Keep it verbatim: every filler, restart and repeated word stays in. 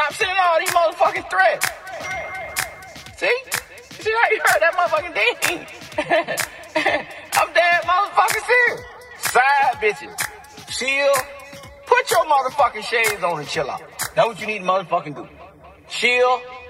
Stop sending all these motherfucking threats. See? See how you heard that motherfucking thing? I'm dead motherfucking serious. Side bitches. Chill. Put your motherfucking shades on and chill out. That's what you need to motherfucking do. Chill.